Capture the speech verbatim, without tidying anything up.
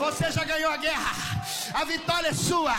Você já ganhou a guerra. A vitória é sua.